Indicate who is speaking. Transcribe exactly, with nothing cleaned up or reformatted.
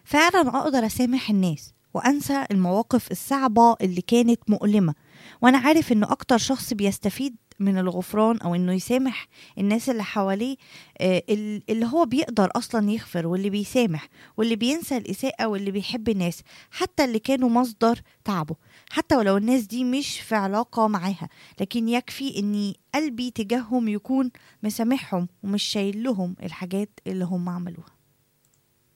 Speaker 1: فعلا أقدر أسامح الناس وأنسى المواقف الصعبة اللي كانت مؤلمة، وأنا عارف إنه أكتر شخص بيستفيد من الغفران أو إنه يسامح الناس اللي حواليه، آه، ال- اللي هو بيقدر أصلا يغفر واللي بيسامح واللي بينسى الإساءة واللي بيحب الناس حتى اللي كانوا مصدر تعبه، حتى ولو الناس دي مش في علاقة معاها، لكن يكفي إني قلبي تجاههم يكون مسامحهم ومش شايل لهم الحاجات اللي هم عملوها.